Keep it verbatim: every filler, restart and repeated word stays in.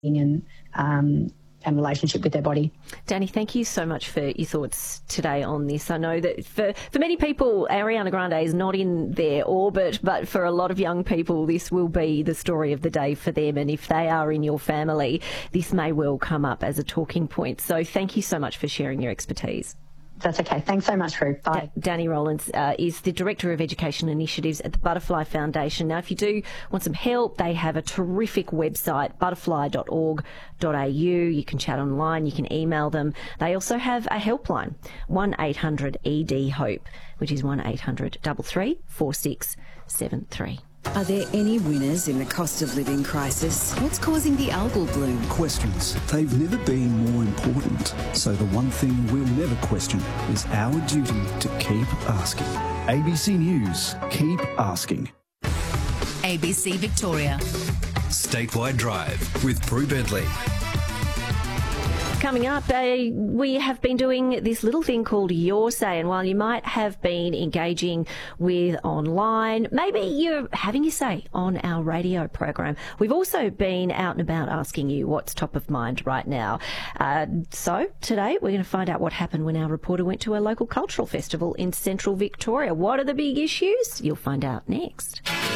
and um, and relationship with their body. Dani, thank you so much for your thoughts today on this. I know that for, for many people, Ariana Grande is not in their orbit, but for a lot of young people, this will be the story of the day for them. And if they are in your family, this may well come up as a talking point. So thank you so much for sharing your expertise. That's okay. Thanks so much, Roo. Bye. Da- Dani Rowlands uh, is the Director of Education Initiatives at the Butterfly Foundation. Now, if you do want some help, they have a terrific website, butterfly dot org dot a u. You can chat online, you can email them. They also have a helpline, one eight hundred E D HOPE, which is one eight hundred three three four six seven three. Are there any winners in the cost of living crisis? What's causing the algal bloom? Questions. They've never been more important. So the one thing we'll never question is our duty to keep asking. A B C News. Keep asking. A B C Victoria. Statewide Drive with Prue Bentley. Coming up, uh, we have been doing this little thing called Your Say, and while you might have been engaging with online, maybe you're having your say on our radio program. We've also been out and about asking you what's top of mind right now. Uh, so today we're going to find out what happened when our reporter went to a local cultural festival in central Victoria. What are the big issues? You'll find out next.